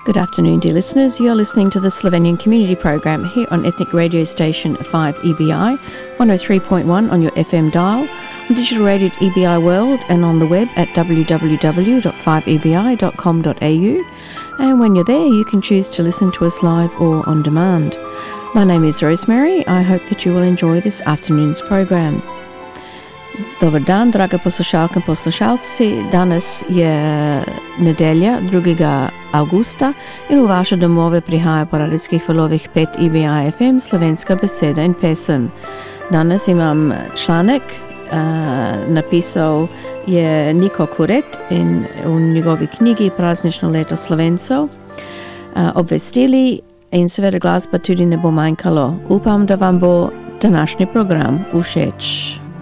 Good afternoon, dear listeners. You're listening to the Slovenian Community Program here on Ethnic Radio Station 5EBI, 103.1 on your FM dial, on digital radio at EBI World, and on the web at www.5ebi.com.au. And when you're there, you can choose to listen to us live or on demand. My name is Rosemary. I hope that you will enjoy this afternoon's program. Dobar dan, draga poslušalke in poslušalci. Danes je nedelja, 2. augusta in v vaše domove prihaja po radijskih valovih 5 EBI FM slovenska beseda in pesem. Danes imam članek, napisal je Niko Kuret in v njegovi knjigi Praznično leto Slovencev. Obvestili in seveda glasba tudi ne bo manjkalo. Upam, da vam bo današnji program všeč.